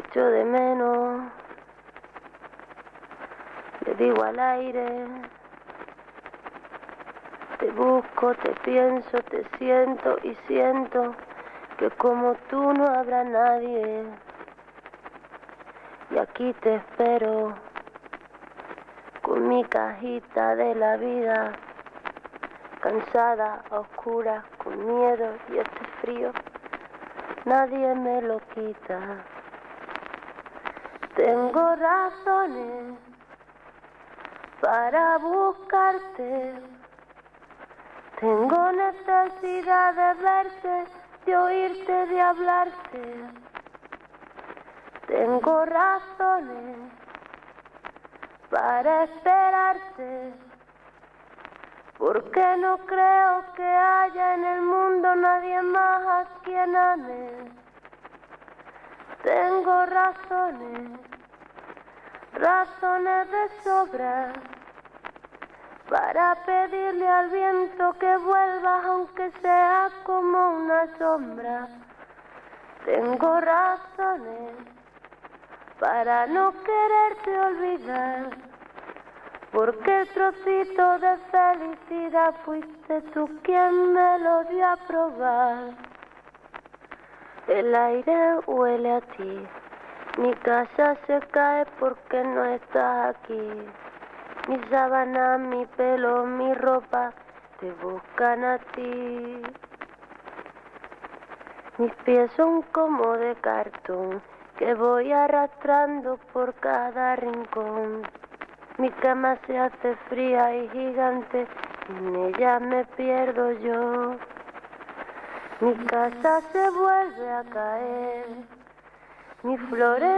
echo de menos, le digo al aire, te busco, te pienso, te siento y siento que como tú no habrá nadie. Y aquí te espero, con mi cajita de la vida, cansada, a oscuras, con miedo y este frío, nadie me lo quita. Tengo razones para buscarte, tengo necesidad de verte, de oírte, de hablarte. Tengo razones para esperarte, porque no creo que haya en el mundo nadie más a quien ame. Tengo razones, razones de sobra, para pedirle al viento que vuelvas aunque sea como una sombra. Tengo razones para no quererte olvidar, porque el trocito de felicidad fuiste tú quien me lo dio a probar. El aire huele a ti, mi casa se cae porque no estás aquí. Mi sábana, mi pelo, mi ropa te buscan a ti. Mis pies son como de cartón que voy arrastrando por cada rincón. Mi cama se hace fría y gigante, en ella me pierdo yo. Mi casa se vuelve a caer, mis flores